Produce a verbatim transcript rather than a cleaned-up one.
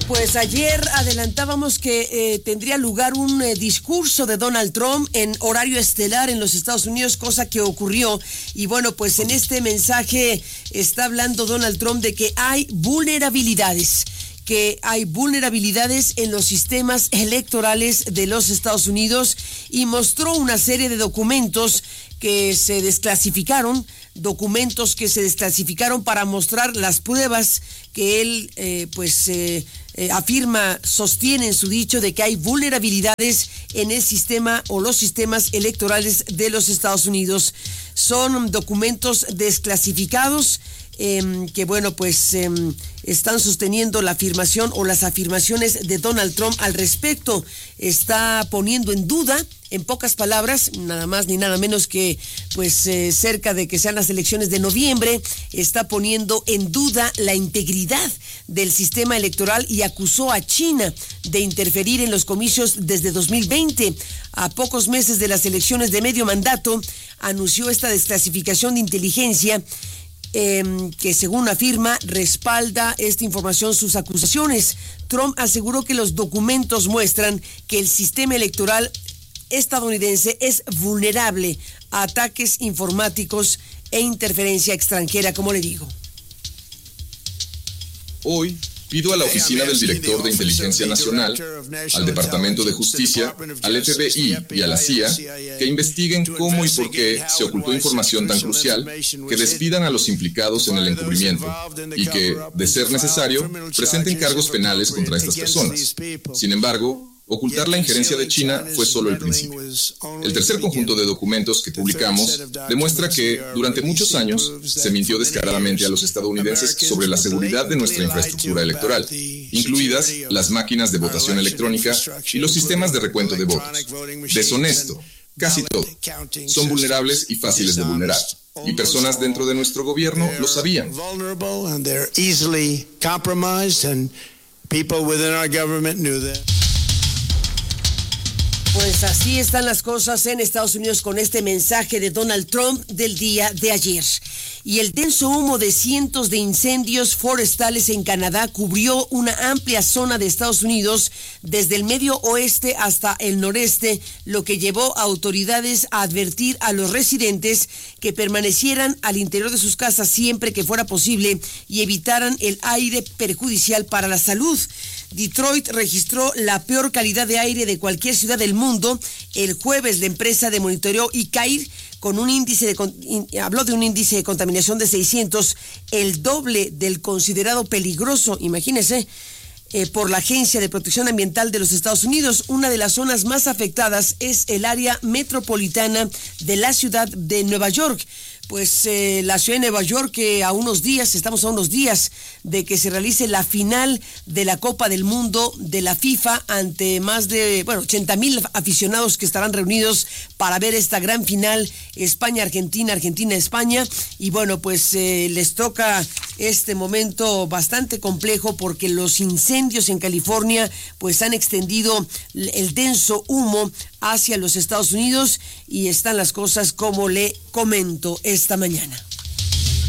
Pues ayer adelantábamos que eh, tendría lugar un eh, discurso de Donald Trump en horario estelar en los Estados Unidos, cosa que ocurrió. Y bueno, pues en este mensaje está hablando Donald Trump de que hay vulnerabilidades, que hay vulnerabilidades en los sistemas electorales de los Estados Unidos y mostró una serie de documentos que se desclasificaron, documentos que se desclasificaron para mostrar las pruebas que él eh, pues eh, eh, afirma, sostiene en su dicho de que hay vulnerabilidades en el sistema o los sistemas electorales de los Estados Unidos. Son documentos desclasificados eh, que bueno pues eh, están sosteniendo la afirmación o las afirmaciones de Donald Trump al respecto. Está poniendo en duda, en pocas palabras, nada más ni nada menos que pues eh, cerca de que sean las elecciones de noviembre, está poniendo en duda la integridad del sistema electoral y acusó a China de interferir en los comicios desde dos mil veinte. A pocos meses de las elecciones de medio mandato, anunció esta desclasificación de inteligencia eh, que, según afirma, respalda esta información sus acusaciones. Trump aseguró que los documentos muestran que el sistema electoral estadounidense es vulnerable a ataques informáticos e interferencia extranjera, como le digo. Hoy pido a la Oficina del Director de Inteligencia Nacional, al Departamento de Justicia, al F B I y a la C I A que investiguen cómo y por qué se ocultó información tan crucial, que despidan a los implicados en el encubrimiento y que, de ser necesario, presenten cargos penales contra estas personas. Sin embargo, ocultar la injerencia de China fue solo el principio. El tercer conjunto de documentos que publicamos demuestra que, durante muchos años, se mintió descaradamente a los estadounidenses sobre la seguridad de nuestra infraestructura electoral, incluidas las máquinas de votación electrónica y los sistemas de recuento de votos. Deshonesto, casi todo. Son vulnerables y fáciles de vulnerar. Y personas dentro de nuestro gobierno lo sabían. Pues así están las cosas en Estados Unidos con este mensaje de Donald Trump del día de ayer. Y el denso humo de cientos de incendios forestales en Canadá cubrió una amplia zona de Estados Unidos desde el medio oeste hasta el noreste, lo que llevó a autoridades a advertir a los residentes que permanecieran al interior de sus casas siempre que fuera posible y evitaran el aire perjudicial para la salud. Detroit registró la peor calidad de aire de cualquier ciudad del mundo. El jueves la empresa de monitoreo I C A I R con un índice de in, habló de un índice de contaminación de seiscientos, el doble del considerado peligroso, imagínense, eh, por la Agencia de Protección Ambiental de los Estados Unidos. Una de las zonas más afectadas es el área metropolitana de la ciudad de Nueva York. Pues eh, la ciudad de Nueva York, que a unos días, estamos a unos días de que se realice la final de la Copa del Mundo de la FIFA ante más de, bueno, ochenta mil aficionados que estarán reunidos para ver esta gran final España-Argentina, Argentina-España. Y bueno, pues eh, les toca este momento bastante complejo porque los incendios en California pues han extendido el denso humo hacia los Estados Unidos y están las cosas como le comento esta mañana.